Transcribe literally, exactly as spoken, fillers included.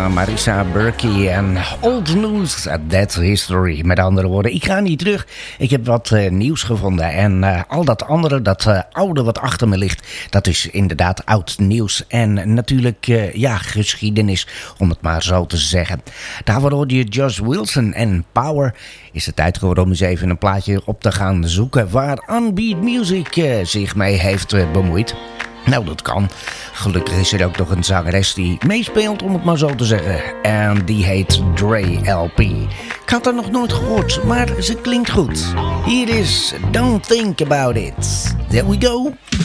Ja, Marissa Berkey en Old News, That's History. Met andere woorden, ik ga niet terug. Ik heb wat uh, nieuws gevonden. En uh, al dat andere, dat uh, oude wat achter me ligt, dat is inderdaad oud nieuws. En natuurlijk, uh, ja, geschiedenis, om het maar zo te zeggen. Daarvoor hoorde je Josh Wilson en Power. Is het tijd geworden om eens even een plaatje op te gaan zoeken waar Unbeat Music uh, zich mee heeft uh, bemoeid. Nou, dat kan. Gelukkig is er ook nog een zangeres die meespeelt, om het maar zo te zeggen. En die heet Dre L P. Ik had haar nog nooit gehoord, maar ze klinkt goed. Hier is Don't Think About It. There we go.